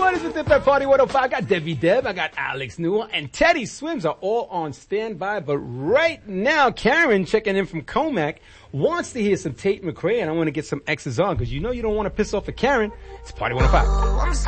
Money's with Dip at Party 105. I got Debbie Deb, I got Alex Newell, and Teddy Swims are all on standby. But right now, Karen, checking in from Comac, wants to hear some Tate McRae, and I want to get some X's on, because you know you don't want to piss off a Karen. It's Party 105.